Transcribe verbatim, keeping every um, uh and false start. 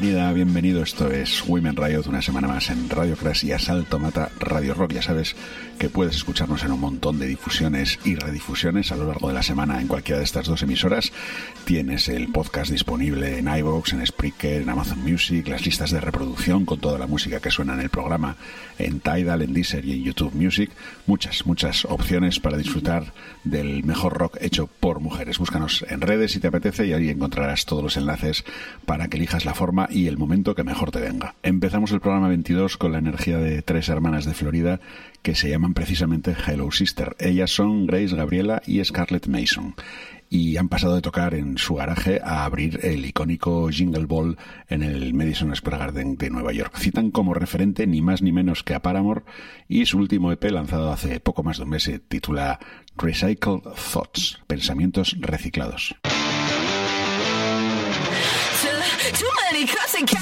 Bienvenida, bienvenido. Esto es Women Riot, una semana más en Radio Crash y Asalto Mata Radio Rock. Ya sabes que puedes escucharnos en un montón de difusiones y redifusiones a lo largo de la semana en cualquiera de estas dos emisoras. Tienes el podcast disponible en iVoox, en Spreaker, en Amazon Music, las listas de reproducción con toda la música que suena en el programa en Tidal, en Deezer y en YouTube Music. Muchas, muchas opciones para disfrutar del mejor rock hecho por mujeres. Búscanos en redes si te apetece y ahí encontrarás todos los enlaces para que elijas la forma y el momento que mejor te venga. Empezamos el programa veintidós con la energía de tres hermanas de Florida que se llaman precisamente Hello Sister. Ellas son Grace, Gabriela y Scarlett Mason, y han pasado de tocar en su garaje a abrir el icónico Jingle Ball en el Madison Square Garden de Nueva York. Citan como referente ni más ni menos que a Paramore, y su último E P, lanzado hace poco más de un mes, se titula Recycled Thoughts, pensamientos reciclados. Too many cussing cats.